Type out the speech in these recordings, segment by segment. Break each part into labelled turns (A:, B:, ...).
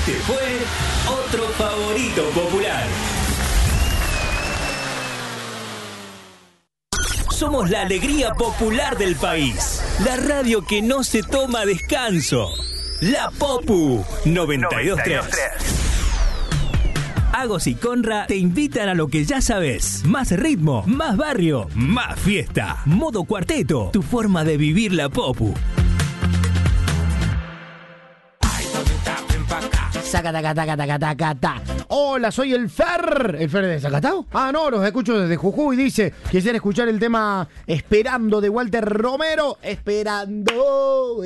A: Este fue otro favorito popular. Somos la alegría popular del país. La radio que no se toma descanso. La Popu 92.3. Agos y Conra te invitan a lo que ya sabes. Más ritmo, más barrio, más fiesta. Modo cuarteto, tu forma de vivir la Popu.
B: Zacatacatacatacatacatá. Hola, soy el Fer. ¿El Fer de Zacatau? Ah, no, los escucho desde Jujuy. Dice, quisiera escuchar el tema Esperando de Walter Romero. Esperando.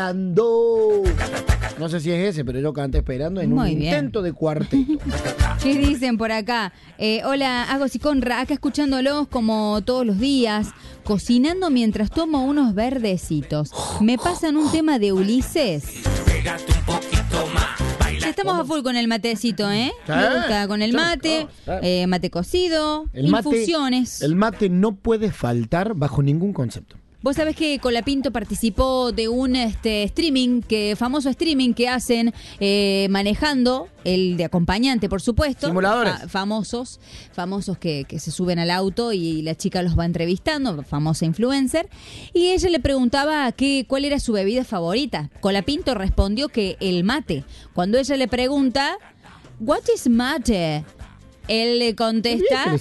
B: No sé si es ese, pero yo canté Esperando en
C: Muy
B: un
C: bien.
B: intento de cuarteto.
C: ¿Qué dicen por acá? Hola, Agos y Conra, acá escuchándolos como todos los días, cocinando mientras tomo unos verdecitos. Me pasan un tema de Ulises. Estamos a full con el matecito, ¿eh?
B: ¿Sí?
C: Me gusta con el mate, mate cocido, infusiones.
B: El mate no puede faltar bajo ningún concepto.
C: Vos sabés que Colapinto participó de un famoso streaming que hacen manejando, el de acompañante, por supuesto.
B: Simuladores.
C: Famosos que se suben al auto y la chica los va entrevistando, famosa influencer. Y ella le preguntaba cuál era su bebida favorita. Colapinto respondió que el mate. Cuando ella le pregunta, "What is mate?", él le contesta,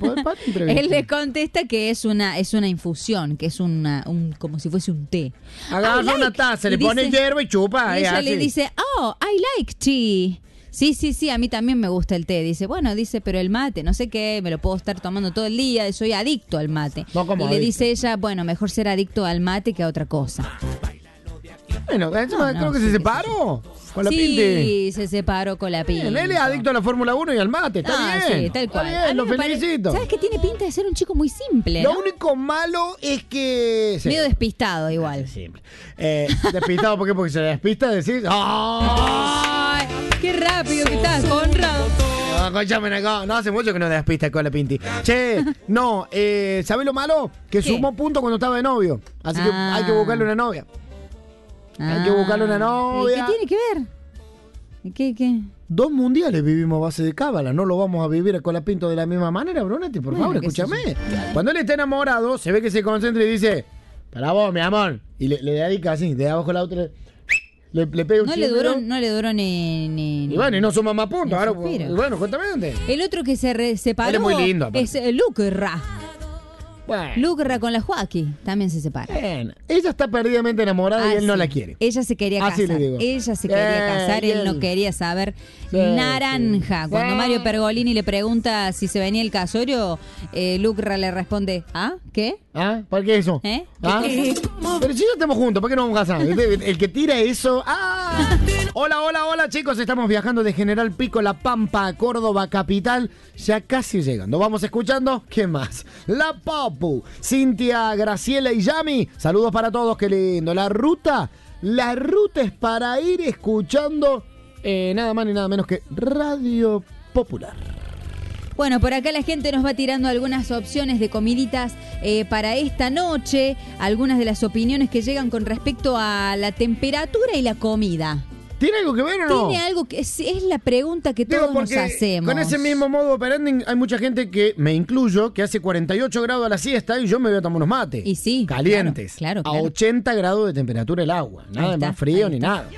C: que es una infusión, que es como si fuese un té.
B: Agarra una taza, le pone hierba y chupa.
C: Y ella le dice, "Oh, I like tea". Sí, a mí también me gusta el té. Dice, pero el mate, no sé qué, me lo puedo estar tomando todo el día, soy adicto al mate.
B: No, ¿cómo
C: y
B: adicto?
C: le dice ella, bueno, mejor ser adicto al mate que a otra cosa.
B: Bueno, creo que se separó.
C: Sí, se separó Colapinto.
B: Él es adicto a la Fórmula 1 y al mate, está bien.
C: Sí, tal cual.
B: Está bien, lo felicito.
C: ¿Sabes qué? Tiene pinta de ser un chico muy simple,
B: Lo
C: ¿no?
B: único malo es que...
C: Medio despistado igual.
B: Simple. Despistado, ¿por qué? Porque se despista, decís...
C: ¡Ay! ¡Qué rápido que estás, Conrado!
B: No, hace mucho que no despista con la Pinti. Che, no, ¿sabés lo malo? Que sumó puntos cuando estaba de novio. Así que hay que buscarle una novia. Hay que buscarle una novia.
C: ¿Qué tiene que ver? ¿Qué?
B: 2 mundiales vivimos a base de cábala. No lo vamos a vivir a Colapinto de la misma manera, Brunetti, por favor, escúchame. Cuando él está enamorado, se ve que se concentra y dice, para vos, mi amor. Y le dedica así, de abajo la otra... Le pega un
C: no le duró ni
B: y bueno, y no suma más puntos. Ahora,
C: suspiro.
B: Cuéntame dónde.
C: El otro que se separó
B: Él es muy lindo, aparte.
C: es Lucra.
B: Bueno.
C: Lucra con la Joaquín también se separa.
B: Bueno, ella está perdidamente enamorada y él no la quiere.
C: Ella se quería
B: Así
C: casar.
B: le digo.
C: Ella se quería casar, él no quería saber naranja.
B: Sí.
C: Cuando Mario Pergolini le pregunta si se venía el casorio, Lucra le responde, ¿ah? ¿Qué?
B: ¿Ah? ¿Por qué eso?
C: ¿Eh?
B: ¿Ah? Pero si ya estamos juntos, ¿por qué no vamos a casar? El que tira eso... ¡Ah! Hola, chicos. Estamos viajando de General Pico, La Pampa, a Córdoba, capital. Ya casi llegando. Vamos escuchando. ¿Qué más? La Popu, Cintia, Graciela y Yami. Saludos para todos, qué lindo. La ruta es para ir escuchando nada más ni nada menos que Radio Popular.
C: Bueno, por acá la gente nos va tirando algunas opciones de comiditas para esta noche, algunas de las opiniones que llegan con respecto a la temperatura y la comida.
B: ¿Tiene algo que ver o no?
C: Tiene algo que es la pregunta que todos nos hacemos.
B: Con ese mismo modo operandi hay mucha gente que, me incluyo, que hace 48 grados a la siesta y yo me voy a tomar unos mates.
C: Y sí.
B: Calientes.
C: Claro.
B: A 80 grados de temperatura el agua. Nada más frío ni nada.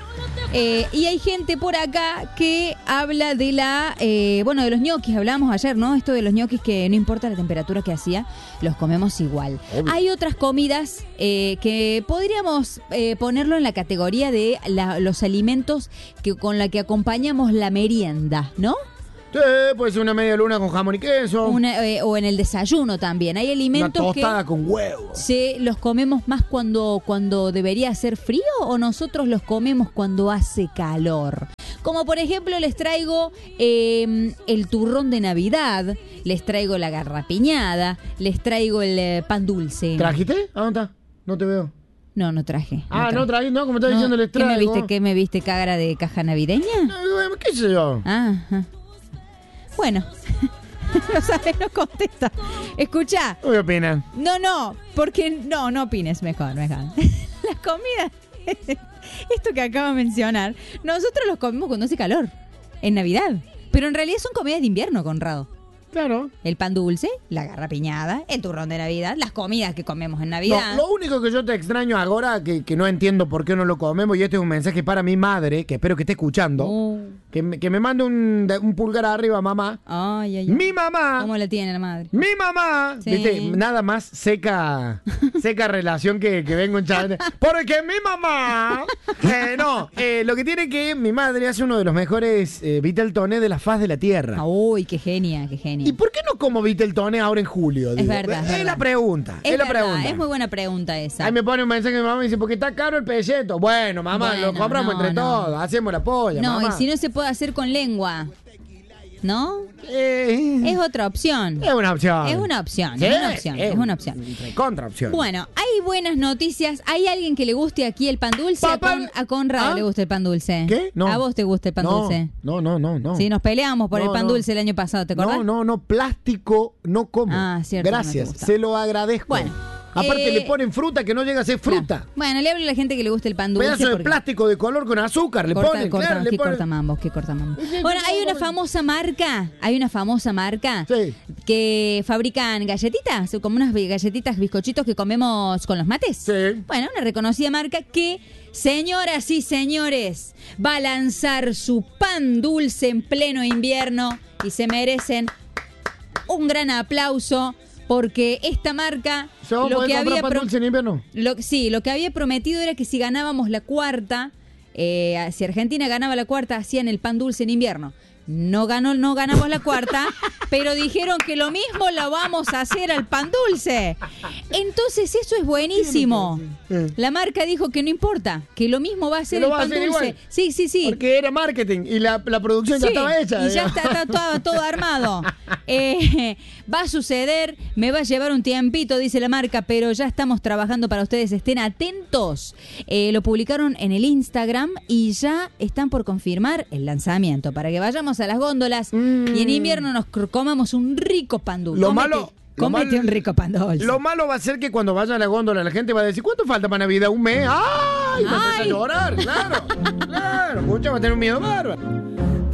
C: Y hay gente por acá que habla de de los ñoquis. Hablábamos ayer, ¿no? Esto de los ñoquis, que no importa la temperatura que hacía, los comemos igual. Obvio. Hay otras comidas que podríamos ponerlo en la categoría de los alimentos con la que acompañamos la merienda, ¿no?
B: Sí, puede ser una media luna con jamón y queso.
C: O en el desayuno también. Hay alimentos
B: una tostada con huevo.
C: ¿Los comemos más cuando debería hacer frío o nosotros los comemos cuando hace calor? Como por ejemplo les traigo el turrón de Navidad, les traigo la garrapiñada, les traigo el pan dulce.
B: ¿Trajiste? ¿A dónde está? No te veo.
C: No traje.
B: No traje, no, como estás diciendo, les traigo.
C: ¿Qué me viste, cágara de caja navideña?
B: ¿Qué sé yo?
C: Ajá. Bueno, no sabe, no contesta. Escuchá.
B: ¿Qué opinan?
C: No, porque no opines, mejor. Las comidas esto que acabo de mencionar, nosotros los comemos cuando hace calor, en Navidad. Pero en realidad son comidas de invierno, Conrado.
B: Claro.
C: El pan dulce, la garrapiñada, el turrón de Navidad, las comidas que comemos en Navidad.
B: No, lo único que yo te extraño ahora, que no entiendo por qué no lo comemos, y este es un mensaje para mi madre, que espero que esté escuchando, que me mande un pulgar arriba, mamá.
C: Ay, ay, ay.
B: Mi mamá.
C: ¿Cómo la tiene la madre?
B: Mi mamá.
C: Sí.
B: ¿Viste? Nada más seca relación que vengo en chat. Porque mi mamá. Lo que tiene que mi madre hace uno de los mejores Viteltoné de la faz de la tierra.
C: Uy, qué genia, qué genia.
B: ¿Y por qué no como Viteltoné ahora en julio?
C: Es verdad.
B: Es la pregunta.
C: Es
B: la
C: verdad,
B: pregunta.
C: es muy buena pregunta esa.
B: Ahí me pone un mensaje mi mamá y dice, porque está caro el pelleto. Bueno, mamá, lo compramos entre todos. Hacemos la polla,
C: No,
B: mamá.
C: y si no se puede hacer con lengua, ¿no?
B: Es
C: Es otra opción.
B: una opción.
C: Es una opción,
B: Sí,
C: es una opción, es una opción.
B: Contra opción.
C: Bueno, hay buenas noticias. ¿Hay alguien que le guste aquí el pan dulce?
B: Papá,
C: A Conrado
B: ¿ah?
C: le gusta el pan dulce.
B: ¿Qué? No.
C: ¿A vos te gusta el pan dulce?
B: No.
C: Sí, nos peleamos por el pan dulce el año pasado, ¿te acordás?
B: No, plástico no como.
C: Ah, cierto,
B: Gracias,
C: no te gusta.
B: se lo agradezco.
C: Bueno,
B: Aparte le ponen fruta que no llega a ser fruta.
C: Claro. Bueno, le hablo a la gente que le gusta el pan dulce.
B: Pedazo de
C: porque-
B: plástico de color con azúcar le ponen. Claro, le
C: qué
B: ponen.
C: cortamambos, qué cortamambos. Bueno, hay una famosa marca
B: Sí.
C: que fabrican galletitas, como unas galletitas, bizcochitos que comemos con los mates.
B: Sí.
C: Bueno, una reconocida marca que, señoras y señores, va a lanzar su pan dulce en pleno invierno y se merecen un gran aplauso porque esta marca
B: ¿Se va a poder comprar pan dulce en invierno?
C: lo que había prometido era que si ganábamos la cuarta, si Argentina ganaba la cuarta, hacían el pan dulce en invierno. No ganamos la cuarta, pero dijeron que lo mismo lo vamos a hacer al pan dulce. Entonces eso es buenísimo. La marca dijo que no importa, que lo mismo va a hacer
B: Que lo
C: el
B: va a
C: pan
B: hacer
C: dulce.
B: igual.
C: Sí.
B: Porque era marketing y la producción ya
C: Sí,
B: estaba hecha.
C: y ya
B: digamos.
C: está todo armado. Va a suceder, me va a llevar un tiempito, dice la marca, pero ya estamos trabajando para ustedes, estén atentos. Lo publicaron en el Instagram y ya están por confirmar el lanzamiento, para que vayamos a las góndolas y en invierno nos comamos un rico pan dulce. Cómete un rico pan dulce.
B: Lo malo va a ser que cuando vaya a la góndola la gente va a decir, ¿cuánto falta para Navidad? ¿Un mes? ¡Ay! Va a empezar a llorar, claro. Escucha, va a tener un miedo bárbaro.